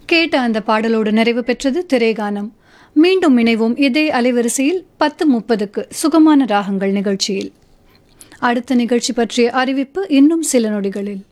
கேட்ட அந்த பாடலோடு நிறைவு பெற்றது திரைகானம். மீண்டும் இணைவோம் இதே அலைவரிசையில் 10:30க்கு சுகமான ராகங்கள் நிகழ்ச்சியில். அடுத்த நிகழ்ச்சி பற்றிய அறிவிப்பு இன்னும் சில நொடிகளில்.